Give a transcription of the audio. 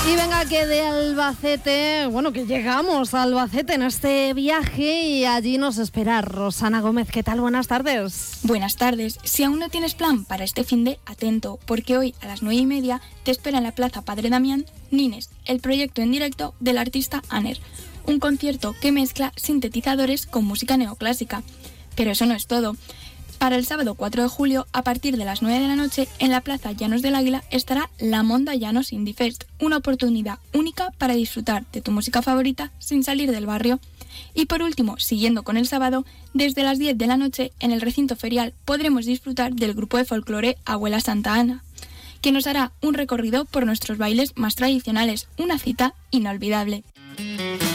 Y venga que de Albacete, bueno, que llegamos a Albacete en este viaje y allí nos espera Rosana Gómez. ¿Qué tal? Buenas tardes. Buenas tardes. Si aún no tienes plan para este finde, atento, porque hoy a las 9:30 te espera en la Plaza Padre Damián Nines, el proyecto en directo del artista Aner. Un concierto que mezcla sintetizadores con música neoclásica. Pero eso no es todo. Para el sábado 4 de julio, a partir de las 9 de la noche, en la Plaza Llanos del Águila estará la Monda Llanos Indie Fest, una oportunidad única para disfrutar de tu música favorita sin salir del barrio. Y por último, siguiendo con el sábado, desde las 10 de la noche, en el recinto ferial, podremos disfrutar del grupo de folclore Abuela Santa Ana, que nos hará un recorrido por nuestros bailes más tradicionales, una cita inolvidable.